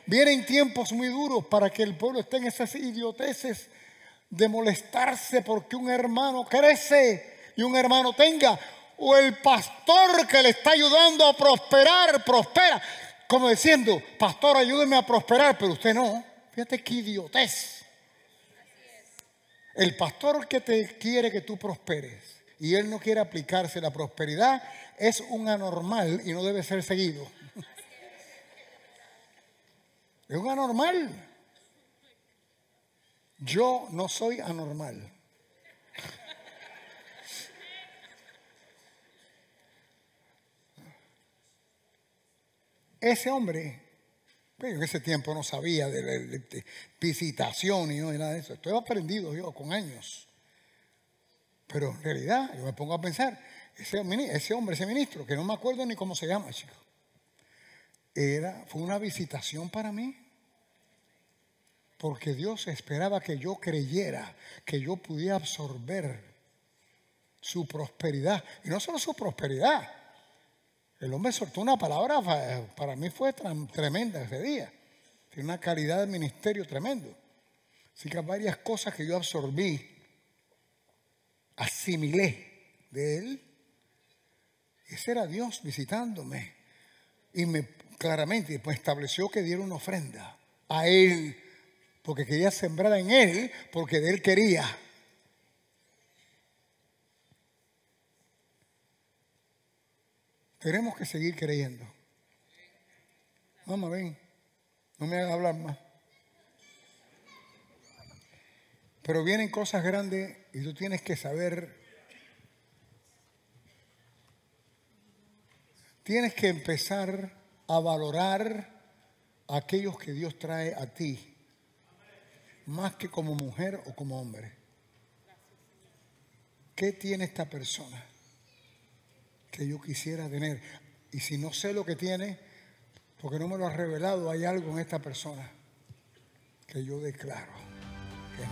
Vienen tiempos muy duros para que el pueblo esté en esas idioteces de molestarse porque un hermano crece y un hermano tenga, o el pastor que le está ayudando a prosperar, prospera, como diciendo, pastor, ayúdeme a prosperar, pero usted no. Fíjate qué idiotez. El pastor que te quiere que tú prosperes y él no quiere aplicarse la prosperidad es un anormal y no debe ser seguido. Es un anormal. Yo no soy anormal. Ese hombre, en ese tiempo no sabía de visitación y no de nada de eso. Estoy aprendido yo con años. Pero en realidad yo me pongo a pensar, ese hombre, ese ministro, que no me acuerdo ni cómo se llama, chico, fue una visitación para mí. Porque Dios esperaba que yo creyera, que yo pudiera absorber su prosperidad. Y no solo su prosperidad. El hombre soltó una palabra, para mí fue tremenda ese día. Tiene una calidad de ministerio tremendo. Así que varias cosas que yo absorbí, asimilé de él. Ese era Dios visitándome. Y claramente pues, estableció que diera una ofrenda a él. Porque quería sembrar en él, porque de él quería. Tenemos que seguir creyendo. Mamá, ven, no me hagas hablar más. Pero vienen cosas grandes y tú tienes que saber. Tienes que empezar a valorar a aquellos que Dios trae a ti. Más que como mujer o como hombre. ¿Qué tiene esta persona que yo quisiera tener? Y si no sé lo que tiene, porque no me lo ha revelado, hay algo en esta persona que yo declaro.